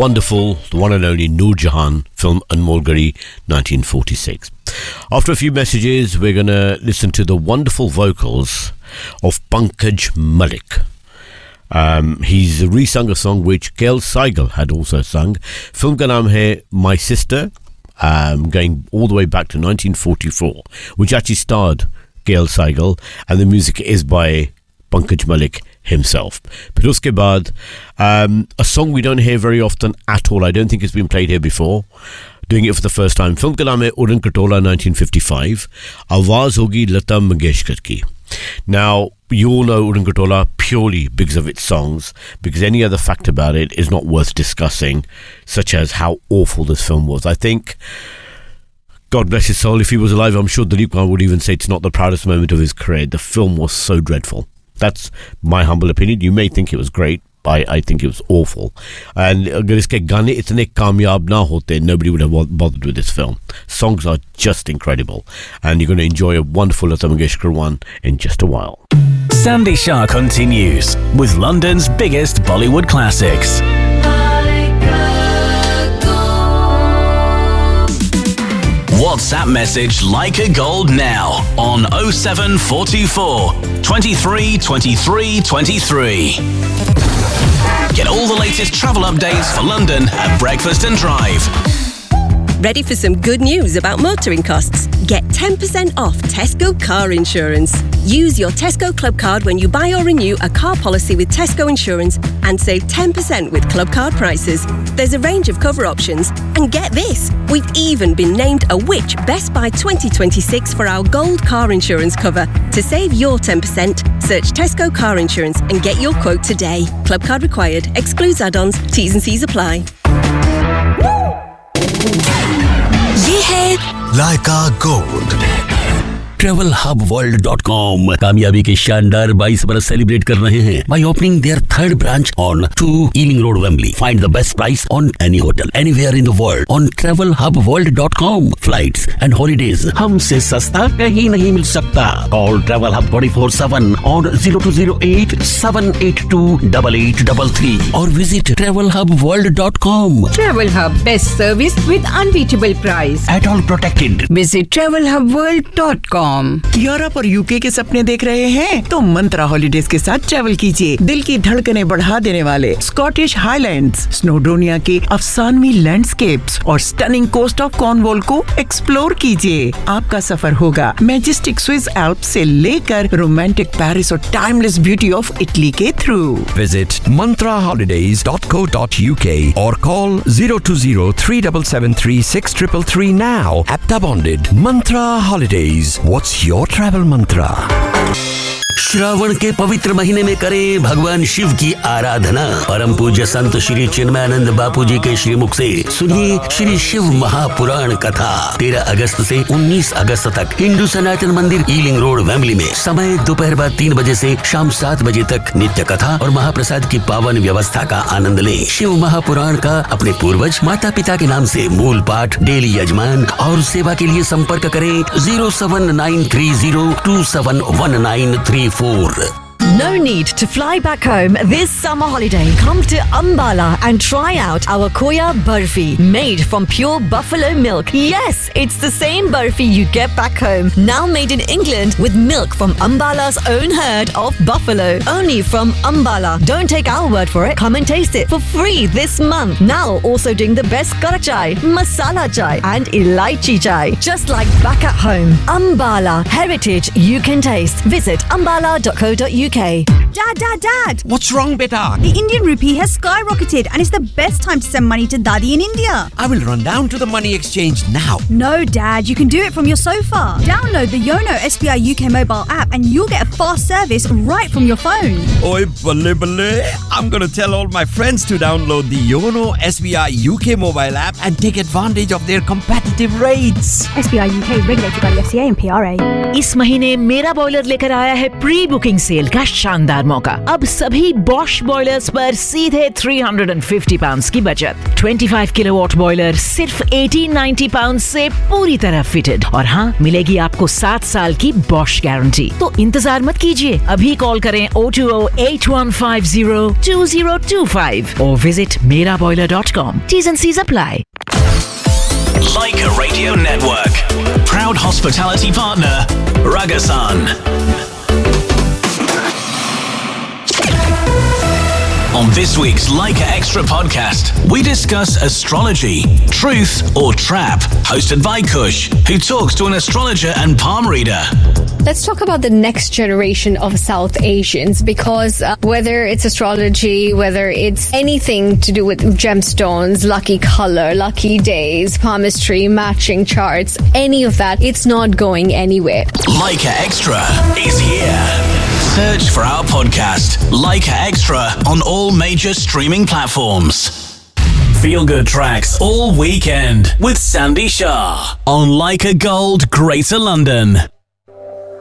wonderful, the one and only Noor Jahan film Anmol Gari, 1946. After a few messages, we're going to listen to the wonderful vocals of Pankaj Malik. He's resung a song which Gail Saigal had also sung. Film ka naam hai My Sister, going all the way back to 1944, which actually starred Gail Saigal, and the music is by Pankaj Malik himself. But uske baad, a song we don't hear very often at all. I don't think it's been played here before. Doing it for the first time. Film ka naam hai Udan Khatola, 1955. Awaaz hogi Lata Mangeshkar ki. Now, you all know Udan Khatola purely because of its songs, because any other fact about it is not worth discussing, such as how awful this film was. I think, God bless his soul, if he was alive, I'm sure Dilip Kumar would even say it's not the proudest moment of his career. The film was so dreadful. That's my humble opinion. You may think it was great. I think it was awful. And agar iske gaane itne kamyab na hote, nobody would have bothered with this film. Songs are just incredible. And you're going to enjoy a wonderful Lata Mangeshkar one in just a while. Sandy Shah continues with London's biggest Bollywood classics. WhatsApp message Like a Gold now on 07424 23 23 23. Get all the latest travel updates for London at Breakfast and Drive. Ready for some good news about motoring costs? Get 10% off Tesco car insurance. Use your Tesco Club card when you buy or renew a car policy with Tesco Insurance and save 10% with Club card prices. There's a range of cover options. And get this, we've even been named a Which Best Buy 2026 for our gold car insurance cover. To save your 10%, search Tesco car insurance and get your quote today. Club card required. Excludes add-ons. T's and C's apply. ये है लाइका gold. TravelHubWorld.com कामयाबी के शानदार 22 बरस celebrate कर रहे हैं by opening their third branch on 2 Ealing Road, Wembley. Find the best price on any hotel anywhere in the world on TravelHubWorld.com. Flights and holidays हमसे सस्ता कहीं नहीं मिल सकता. Call Travel Hub 24/7 on 0208 782 8833 or visit TravelHubWorld.com. Travel Hub, best service with unbeatable price. At all protected. Visit TravelHubWorld.com. Europe और UK के सपने देख रहे हैं तो मंत्रा हॉलिडेज के साथ ट्रैवल कीजिए। दिल की धड़कनें बढ़ा देने वाले स्कॉटिश हाईलैंड्स, स्नोडोनिया के अफसानवी लैंडस्केप्स और स्टनिंग कोस्ट ऑफ कॉर्नवॉल को एक्सप्लोर कीजिए। आपका सफर होगा मैजेस्टिक स्विस एल्प्स से लेकर रोमांटिक पेरिस और टाइमलेस ब्यूटी ऑफ इटली के through. Visit mantraholidays.co.uk or call 020-3773-6333 now. Apta bonded. Mantra Holidays. What's your travel mantra? Shravan के पवित्र महीने में करें भगवान शिव की आराधना। परम पूज्य संत श्री चिन्मयानंद बापू जी के श्रीमुख से सुनिए श्री शिव महापुराण कथा। 13 अगस्त से 19 अगस्त तक हिंदू सनातन मंदिर ईलिंग रोड, वेम्बली में। समय दोपहर बाद 3 बजे से शाम 7 बजे तक। नित्य कथा और महाप्रसाद की पावन व्यवस्था का आनंद लें। शिव महापुराण का अपने पूर्वज माता पिता के नाम से मूल पाठ, डेली यजमान और सेवा के लिए संपर्क करें 07930271934। No need to fly back home this summer holiday. Come to Ambala and try out our Koya Barfi, made from pure buffalo milk. Yes, it's the same barfi you get back home, now made in England with milk from Ambala's own herd of buffalo. Only from Ambala. Don't take our word for it. Come and taste it for free this month. Now also doing the best kara chai, masala chai and elaichi chai. Just like back at home. Ambala. Heritage you can taste. Visit ambala.co.uk. Dad! What's wrong, beta? The Indian rupee has skyrocketed and it's the best time to send money to Daddy in India. I will run down to the money exchange now. No, Dad, you can do it from your sofa. Download the Yono SBI UK mobile app and you'll get a fast service right from your phone. Oi, balle. I'm going to tell all my friends to download the Yono SBI UK mobile app and take advantage of their competitive rates. SBI UK regulated by the FCA and PRA. इस महीने मेरा boiler लेकर आया है pre booking cell. Cash शानदार मौका। अब सभी बॉश बॉयलर्स पर सीधे 350 पाउंड की बचत। 25 किलोवाट बॉयलर सिर्फ 1890 पाउंड से पूरी तरह फिटेड। और हाँ, मिलेगी आपको 7 साल की बॉश गारंटी। तो इंतजार मत कीजिए, अभी कॉल करें 020-8150-2025 और visit meraboiler.com. T's and C's apply. Leica Radio Network. Proud hospitality partner, Ragasan. On this week's Leica Extra podcast, we discuss astrology, truth or trap, hosted by Kush, who talks to an astrologer and palm reader. Let's talk about the next generation of South Asians, because whether it's astrology, whether it's anything to do with gemstones, lucky color, lucky days, palmistry, matching charts, any of that, it's not going anywhere. Leica Extra is here. Search for our podcast, Leica Extra, on all major streaming platforms. Feel good tracks all weekend with Sandy Shah on Leica Gold, Greater London.